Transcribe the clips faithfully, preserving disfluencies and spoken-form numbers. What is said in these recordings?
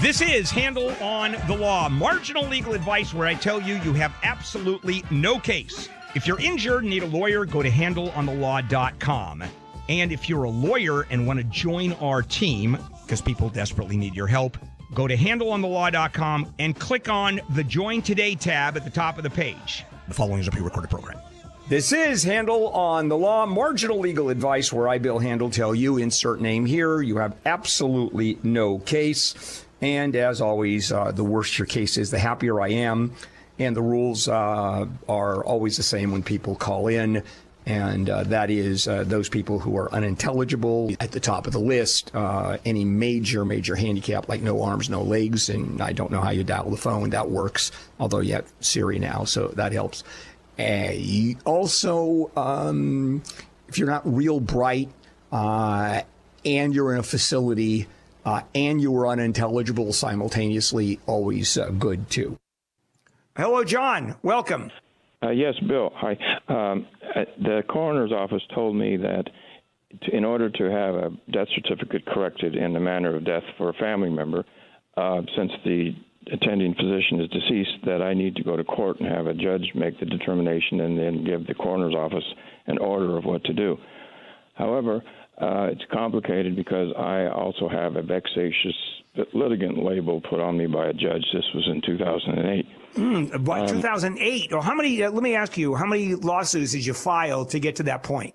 This is Handle on the Law, marginal legal advice where I tell you you have absolutely no case. If you're injured and need a lawyer, go to handle on the law dot com. And if you're a lawyer and want to join our team, because people desperately need your help, go to handle on the law dot com and click on the Join Today tab at the top of the page. The following is a pre-recorded program. This is Handle on the Law, marginal legal advice where I, Bill Handle, tell you, insert name here, you have absolutely no case. And as always, uh, the worse your case is, the happier I am. And the rules uh, are always the same when people call in. And uh, that is uh, those people who are unintelligible at the top of the list, uh, any major, major handicap like no arms, no legs. And I don't know how you dial the phone. That works, although you have Siri now, so that helps. Uh, you also, um, if you're not real bright uh, and you're in a facility uh, and you were unintelligible simultaneously, always uh, good too. Hello, John. Welcome. Uh, yes, Bill. Hi. Um, the coroner's office told me that to, in order to have a death certificate corrected in the manner of death for a family member, uh, since the attending physician is deceased, that I need to go to court and have a judge make the determination and then give the coroner's office an order of what to do. However, uh, it's complicated because I also have a vexatious litigant label put on me by a judge. This was in two thousand eight. Mm, by um, two thousand eight. Or how many? Uh, let me ask you: how many lawsuits did you file to get to that point?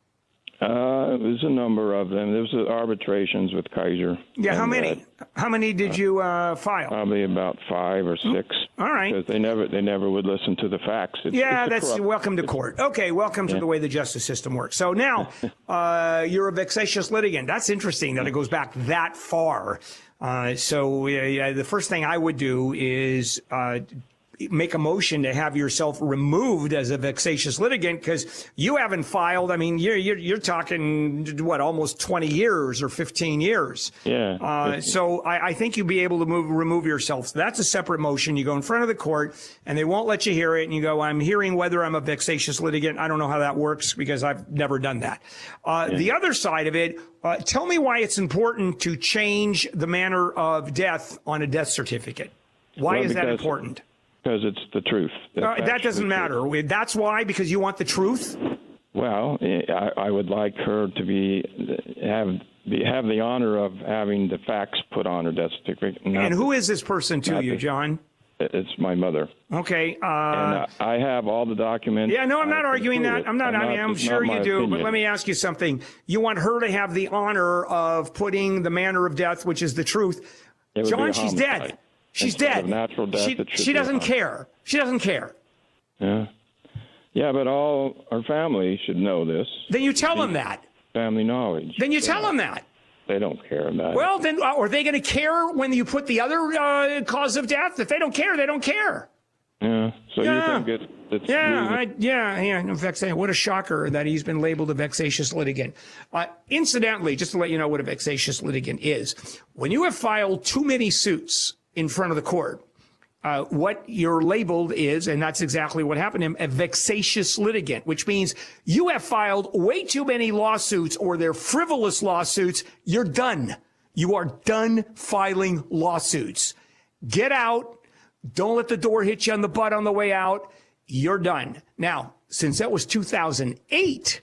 Uh, there's a number of them. There was uh, arbitrations with Kaiser. Yeah, and, how many? Uh, how many did you uh, file? Probably about five or six. All right. Because they never, they never would listen to the facts. It's, yeah, it's that's corrupt, welcome to court. Okay, welcome to yeah. the way the justice system works. So now, uh, you're a vexatious litigant. That's interesting that it goes back that far. Uh, so uh, the first thing I would do is uh, make a motion to have yourself removed as a vexatious litigant, because you haven't filed. I mean, you're, you're, you're talking, what, almost twenty years or fifteen years. Yeah. Uh, so I, I think you'll be able to move, remove yourself. So that's a separate motion. You go in front of the court and they won't let you hear it. And you go, I'm hearing whether I'm a vexatious litigant. I don't know how that works because I've never done that. Uh, yeah. The other side of it, uh, tell me why it's important to change the manner of death on a death certificate. Why well, is that because, important? Because it's the truth. Uh, that doesn't matter. Truth. That's why, because you want the truth? Well, I, I would like her to be have be, have the honor of having the facts put on her death certificate. And who is this person to you, the, John? It's my mother. Okay. Uh, and uh, I have all the documents. Yeah, no, I'm not arguing that. It. I'm not. I'm, I mean, not, I'm sure you do. opinion. But let me ask you something. You want her to have the honor of putting the manner of death, which is the truth. John, she's dead. She's Instead dead. of natural death, she she doesn't care. She doesn't care. Yeah. Yeah, but all our family should know this. Then you tell them that. Family knowledge. Then you tell them that. They don't care about well, it. Well, then are they going to care when you put the other uh, cause of death? If they don't care, they don't care. Yeah. So yeah. you think it's, it's yeah, I, yeah, yeah. No, vexa- what a shocker that he's been labeled a vexatious litigant. Uh, incidentally, just to let you know what a vexatious litigant is, when you have filed too many suits in front of the court, uh, what you're labeled is, and that's exactly what happened to him, a vexatious litigant, which means you have filed way too many lawsuits or they're frivolous lawsuits. You're done. You are done filing lawsuits. Get out. Don't let the door hit you on the butt on the way out. You're done. Now, since that was two thousand eight,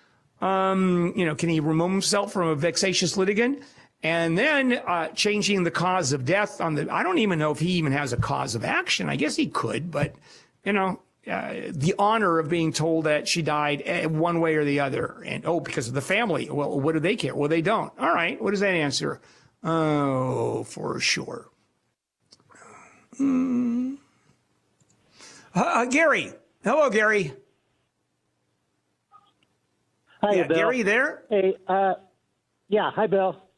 um, you know, can he remove himself from a vexatious litigant? And then uh, changing the cause of death on the, I don't even know if he even has a cause of action. I guess he could, but, you know, uh, the honor of being told that she died one way or the other. And, oh, because of the family. Well, what do they care? Well, they don't. All right. What does that answer? Oh, for sure. Hmm. Uh, Gary. Hello, Gary. Hi, yeah, Bill. Gary, there? Hey, uh, yeah, hi, Bill.